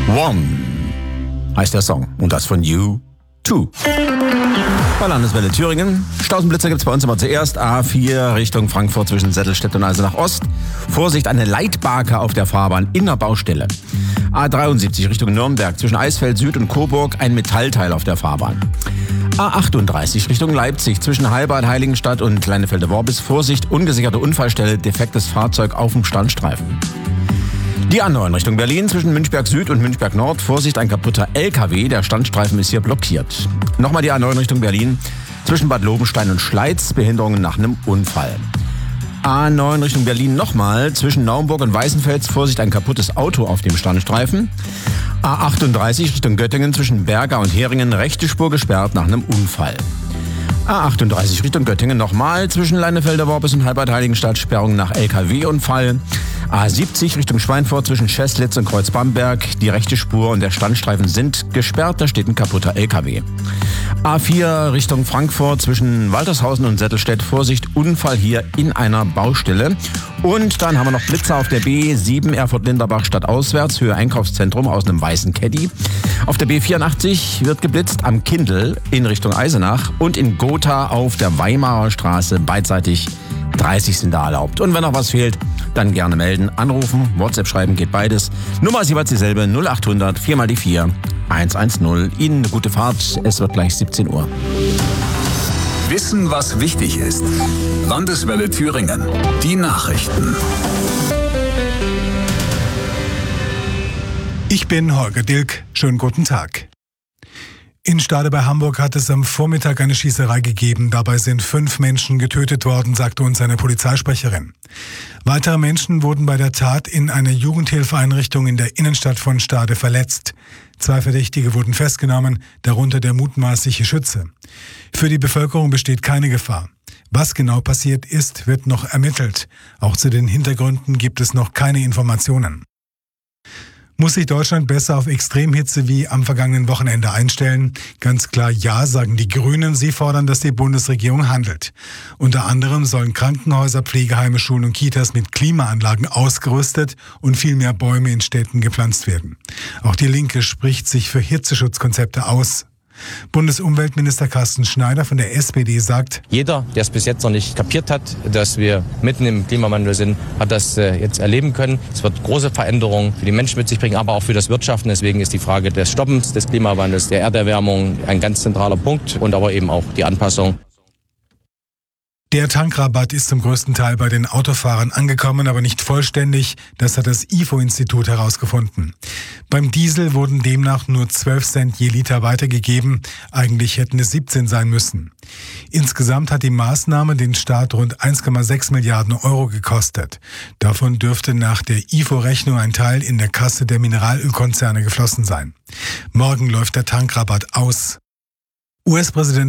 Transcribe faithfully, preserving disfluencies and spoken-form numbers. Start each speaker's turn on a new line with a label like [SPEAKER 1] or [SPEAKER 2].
[SPEAKER 1] One heißt der Song und das von U zwei. Bei Landeswelle Thüringen. Stausenblitzer gibt es bei uns immer zuerst. A vier Richtung Frankfurt zwischen Settelstedt und Eisenach Ost. Vorsicht, eine Leitbarke auf der Fahrbahn in der Baustelle. A dreiundsiebzig Richtung Nürnberg zwischen Eisfeld Süd und Coburg ein Metallteil auf der Fahrbahn. A achtunddreißig Richtung Leipzig zwischen Heilbad, Heiligenstadt und Kleinefelde-Worbis. Vorsicht, ungesicherte Unfallstelle, defektes Fahrzeug auf dem Standstreifen. Die A neun Richtung Berlin zwischen Münchberg Süd und Münchberg Nord. Vorsicht, ein kaputter L K W, der Standstreifen ist hier blockiert. Nochmal die A neun Richtung Berlin zwischen Bad Lobenstein und Schleiz. Behinderungen nach einem Unfall. A neun Richtung Berlin nochmal zwischen Naumburg und Weißenfels. Vorsicht, ein kaputtes Auto auf dem Standstreifen. A achtunddreißig Richtung Göttingen zwischen Berga und Heringen. Rechte Spur gesperrt nach einem Unfall. A achtunddreißig Richtung Göttingen nochmal zwischen Leinefelde-Worbis und Heilbad-Heiligenstadt. Sperrung nach L K W-Unfall. A siebzig Richtung Schweinfurt zwischen Scheslitz und Kreuz-Bamberg. Die rechte Spur und der Standstreifen sind gesperrt. Da steht ein kaputter L K W. A vier Richtung Frankfurt zwischen Waltershausen und Settelstedt. Vorsicht, Unfall hier in einer Baustelle. Und dann haben wir noch Blitzer auf der B sieben Erfurt-Linderbach stadtauswärts, Höhe Einkaufszentrum aus einem weißen Caddy. Auf der B vierundachtzig wird geblitzt am Kindl in Richtung Eisenach und in Gotha auf der Weimarer Straße beidseitig dreißig sind da erlaubt. Und wenn noch was fehlt, dann gerne melden, anrufen, WhatsApp schreiben, geht beides. Nummer ist jeweils dieselbe, null achthundert vier mal die vier hundertzehn. Ihnen eine gute Fahrt, es wird gleich siebzehn Uhr.
[SPEAKER 2] Wissen, was wichtig ist. Landeswelle Thüringen. Die Nachrichten.
[SPEAKER 3] Ich bin Holger Dilk. Schönen guten Tag. In Stade bei Hamburg hat es am Vormittag eine Schießerei gegeben. Dabei sind fünf Menschen getötet worden, sagte uns eine Polizeisprecherin. Weitere Menschen wurden bei der Tat in einer Jugendhilfeeinrichtung in der Innenstadt von Stade verletzt. Zwei Verdächtige wurden festgenommen, darunter der mutmaßliche Schütze. Für die Bevölkerung besteht keine Gefahr. Was genau passiert ist, wird noch ermittelt. Auch zu den Hintergründen gibt es noch keine Informationen. Muss sich Deutschland besser auf Extremhitze wie am vergangenen Wochenende einstellen? Ganz klar ja, sagen die Grünen. Sie fordern, dass die Bundesregierung handelt. Unter anderem sollen Krankenhäuser, Pflegeheime, Schulen und Kitas mit Klimaanlagen ausgerüstet und viel mehr Bäume in Städten gepflanzt werden. Auch die Linke spricht sich für Hitzeschutzkonzepte aus. Bundesumweltminister Carsten Schneider von der S P D sagt:
[SPEAKER 4] Jeder, der es bis jetzt noch nicht kapiert hat, dass wir mitten im Klimawandel sind, hat das äh, jetzt erleben können. Es wird große Veränderungen für die Menschen mit sich bringen, aber auch für das Wirtschaften. Deswegen ist die Frage des Stoppens des Klimawandels, der Erderwärmung ein ganz zentraler Punkt und aber eben auch die Anpassung.
[SPEAKER 3] Der Tankrabatt ist zum größten Teil bei den Autofahrern angekommen, aber nicht vollständig. Das hat das I F O-Institut herausgefunden. Beim Diesel wurden demnach nur zwölf Cent je Liter weitergegeben. Eigentlich hätten es siebzehn sein müssen. Insgesamt hat die Maßnahme den Staat rund eins Komma sechs Milliarden Euro gekostet. Davon dürfte nach der I F O-Rechnung ein Teil in der Kasse der Mineralölkonzerne geflossen sein. Morgen läuft der Tankrabatt aus. U S-Präsident